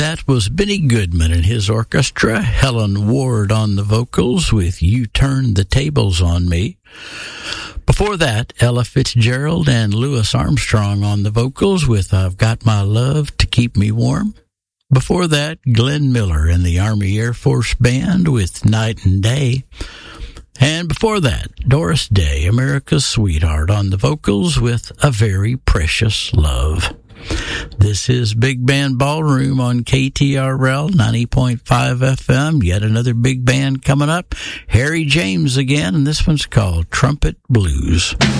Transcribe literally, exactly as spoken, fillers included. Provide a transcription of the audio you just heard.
That was Benny Goodman and his orchestra, Helen Ward on the vocals with You Turned the Tables on Me. Before that, Ella Fitzgerald and Louis Armstrong on the vocals with I've Got My Love to Keep Me Warm. Before that, Glenn Miller and the Army Air Force Band with Night and Day. And before that, Doris Day, America's Sweetheart, on the vocals with A Very Precious Love. This is Big Band Ballroom on K T R L ninety point five F M. Yet another big band coming up. Harry James again, and this one's called Trumpet Blues.